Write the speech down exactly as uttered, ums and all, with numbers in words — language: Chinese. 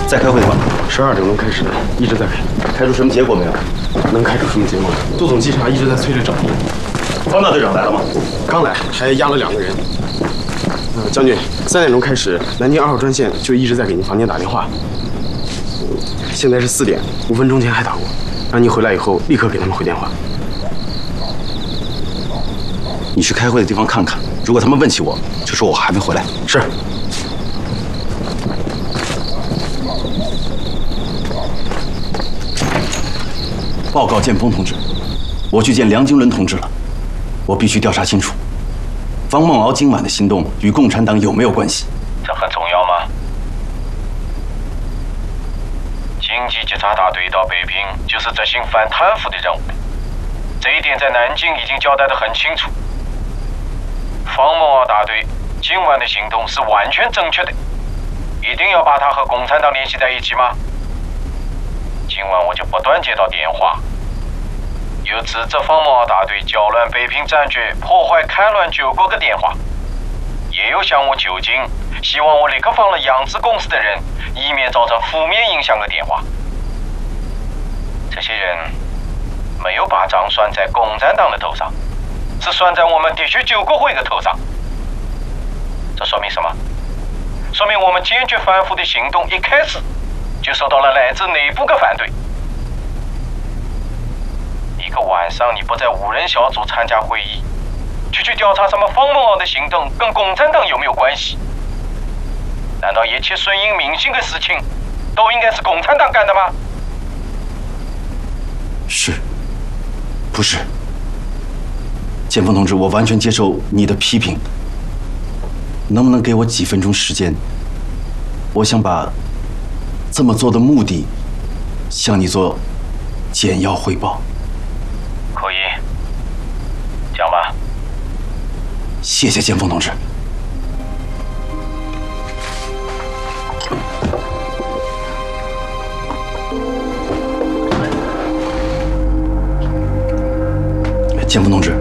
在开会吗？ 十二点钟开始的，一直在开。 开出什么结果没有？ 能开出什么结果？杜总稽查一直在催着找你。 方大队长来了吗？ 刚来，还押了两个人。呃，将军，三点钟开始，南京二号专线就一直在给您房间打电话。现在是四点，五分钟前还打过，让你回来以后立刻给他们回电话。 你去开会的地方看看，如果他们问起我，就说我还没回来。 是。 报告建峰同志，我去见梁经纶同志了，我必须调查清楚，方梦敖今晚的行动与共产党有没有关系？ 这很重要吗？经济稽查大队到北平就是执行反贪腐的任务，这一点在南京已经交代得很清楚。方梦敖大队今晚的行动是完全正确的，一定要把他和共产党联系在一起吗？今晚我就不断接到电话，有指责方梦敖大队搅乱北平战局、破坏戡乱救国的电话，也有向我求情，希望我立刻放了扬子公司的人，以免造成负面影响的电话。这些人没有把账算在共产党的头上，是算在我们地区救国会的头上。这说明什么？说明我们坚决反腐的行动一开始就受到了来自内部的反对。一个晚上你不在五人小组参加会议，就去调查什么方梦敖的行动跟共产党有没有关系？难道一切顺应民心的事情都应该是共产党干的吗？ 是，不是？建峰同志，我完全接受你的批评，能不能给我几分钟时间？我想把这么做的目的向你做简要汇报。 可以，讲吧。 谢谢建峰同志。建峰同志，